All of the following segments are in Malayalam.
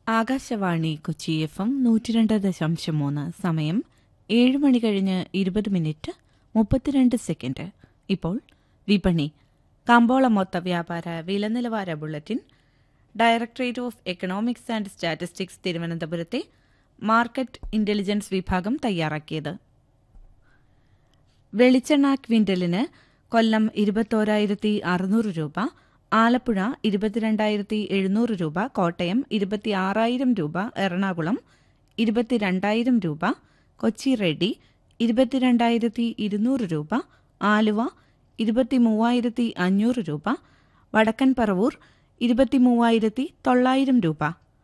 ആകാശവാണി കൊച്ചി FM 102.3. സമയം 7 മണി കഴിഞ്ഞ് 20 മിനിറ്റ് 32 സെക്കൻഡ്. ഇപ്പോൾ വിപണി. കമ്പോള മൊത്ത വ്യാപാര വില നിലവാര bulletin directorate of economics and statistics തിരുവനന്തപുരത്തെ മാർക്കറ്റ് ഇന്റലിജൻസ് വിഭാഗം തയ്യാറാക്കിയത്. വെളിച്ചെണ്ണ ക്വിന്റലിന് കൊല്ലം 21,600 രൂപ, ആലപ്പുഴ 22,700 രൂപ, കോട്ടയം 26,000 രൂപ, എറണാകുളം 22,000 രൂപ, കൊച്ചി റെഡി 22,200 രൂപ, ആലുവ 23,500 രൂപ, വടക്കൻ പറവൂർ 23,900 രൂപ.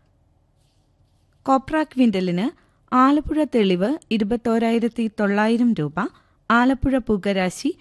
കോപ്ര ക്വിന്റലിന് ആലപ്പുഴ തെളിവ് 21,900 രൂപ, ആലപ്പുഴ പുകരാശി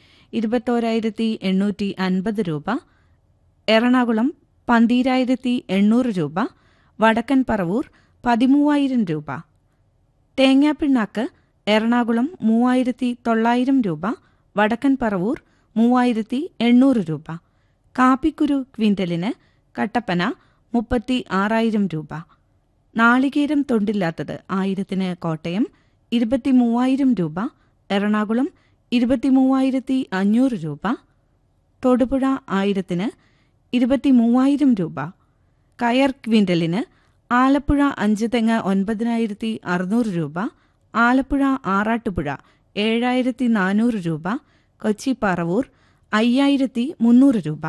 21,850 രൂപ, എറണാകുളം 12,800 രൂപ, വടക്കൻ പറവൂർ 13,000 രൂപ. തേങ്ങാപ്പിണ്ണാക്ക് എറണാകുളം 3,900 രൂപ, വടക്കൻ പറവൂർ 3,800 രൂപ. കാപ്പിക്കുരു ക്വിന്റലിന് കട്ടപ്പന 36,000 രൂപ. നാളികേരം തൊണ്ടില്ലാത്തത് 1,000-ന് കോട്ടയം 23,000 രൂപ, എറണാകുളം 23,500 രൂപ, തൊടുപുഴ 1,000-ന് 23,000 രൂപ. കയർ ക്വിന്റലിന് ആലപ്പുഴ 5 തെങ്ങ് 9,600 രൂപ, ആലപ്പുഴ ആറാട്ടുപുഴ 7,400 രൂപ, കൊച്ചി പറവൂർ 5,300 രൂപ.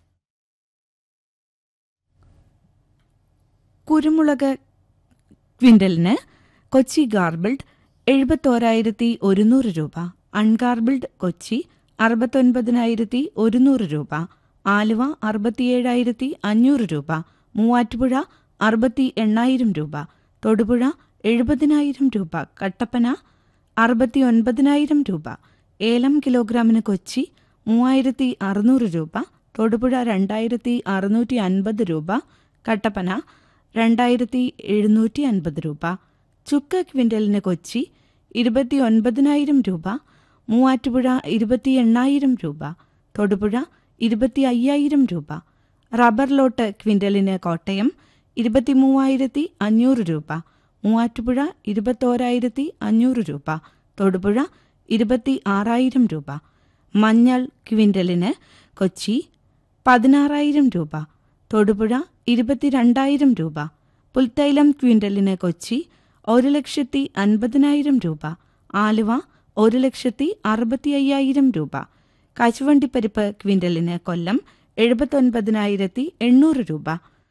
കുരുമുളക് ക്വിന്റലിന് കൊച്ചി ഗാർബിൾഡ് 71,100 രൂപ, അൺഗാർബിൾഡ് കൊച്ചി 69,100 രൂപ, ആലുവ 67,500 രൂപ, മൂവാറ്റുപുഴ 68,000 രൂപ, തൊടുപുഴ 70,000 രൂപ, കട്ടപ്പന 69,000 രൂപ. ഏലം കിലോഗ്രാമിന് കൊച്ചി 3,600 രൂപ, തൊടുപുഴ 2,650 രൂപ, കട്ടപ്പന 2,750 രൂപ. ചുക്ക് ക്വിന്റലിന് കൊച്ചി 29,000 രൂപ, മൂവാറ്റുപുഴ 28,000 രൂപ, തൊടുപുഴ 25,000 രൂപ. റബ്ബർ ലോട്ട് ക്വിന്റലിന് കോട്ടയം 23,500 രൂപ, മൂവാറ്റുപുഴ 21,500 രൂപ, തൊടുപുഴ 26,000 രൂപ. മഞ്ഞൾ ക്വിന്റലിന് കൊച്ചി 16,000 രൂപ, തൊടുപുഴ 22,000 രൂപ. പുൽത്തൈലം ക്വിന്റലിന് കൊച്ചി 1,50,000 രൂപ, ആലുവ 1,65,000 രൂപ. കശുവണ്ടിപ്പരിപ്പ് ക്വിന്റലിന് കൊല്ലം 79,800 രൂപ.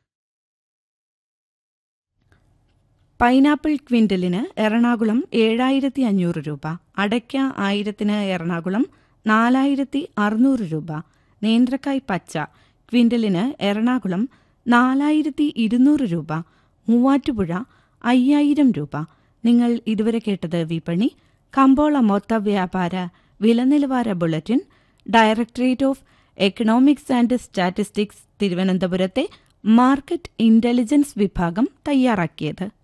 പൈനാപ്പിൾ ക്വിന്റലിന് എറണാകുളം 7,500 രൂപ, അടയ്ക്ക 1,000-ന് എറണാകുളം 4,600 രൂപ. നേന്ത്രക്കായ് പച്ച ക്വിന്റലിന് എറണാകുളം 4,200 രൂപ, മൂവാറ്റുപുഴ 5,000 രൂപ. നിങ്ങൾ ഇതുവരെ കേട്ടത് വിപണി. കമ്പോള മൊത്ത വ്യാപാര വില നിലവാര bulletin directorate of economics and statistics തിരുവനന്തപുരത്തെ മാർക്കറ്റ് ഇന്റലിജൻസ് വിഭാഗം തയ്യാറാക്കിയത്.